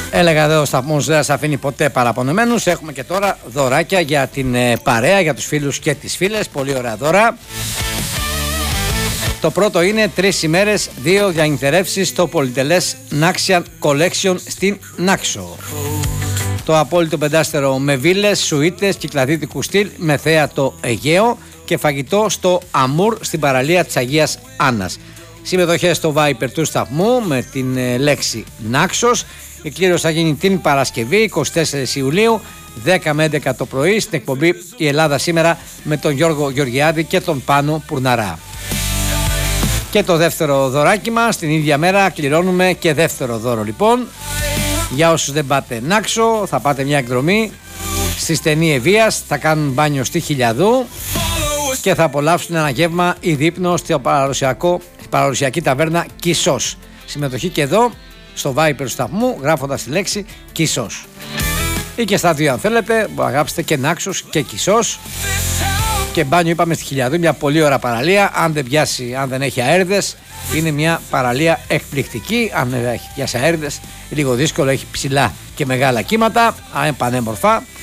Έλεγα εδώ ο σταθμός δεν σας αφήνει ποτέ παραπονεμένους. Έχουμε και τώρα δωράκια για την παρέα, για τους φίλους και τις φίλες. Πολύ ωραία δώρα. Το πρώτο είναι 3 ημέρες, 2 διανυκτερεύσεις στο πολυτελές Naxian Collection στην Νάξο. Το απόλυτο πεντάστερο με βίλες, σουίτες κυκλαδίτικου στυλ με θέα το Αιγαίο και φαγητό στο Αμούρ στην παραλία της Αγίας Άννας. Συμμετοχές στο Viper του σταθμού με την λέξη Νάξος. Η κλήρωση θα γίνει την Παρασκευή 24 Ιουλίου 10 με 11 το πρωί στην εκπομπή «Η Ελλάδα σήμερα» με τον Γιώργο Γεωργιάδη και τον Πάνο Πουρναρά. Και το δεύτερο δωράκι μας την ίδια μέρα κληρώνουμε και δεύτερο δώρο λοιπόν. Για όσους δεν πάτε Νάξο θα πάτε μια εκδρομή στη στενή Ευβοίας, θα κάνουν μπάνιο στη Χιλιαδού και θα απολαύσουν ένα γεύμα ή δείπνο στη παραδοσιακή ταβέρνα Κισός. Συμμετοχή και εδώ στο Viper του σταθμού γράφοντας τη λέξη Κισός. Ή και στα δύο αν θέλετε, μπορείτε να γράψετε και Νάξος και Κισός. Και μπάνιο είπαμε στη Χιλιαδού, μια πολύ ωραία παραλία. Αν δεν πιάσει, αν δεν έχει αέριδες, είναι μια παραλία εκπληκτική. Αν δεν έχει πιάσει αέριδες, λίγο δύσκολο, έχει ψηλά και μεγάλα κύματα, πανέμορφα.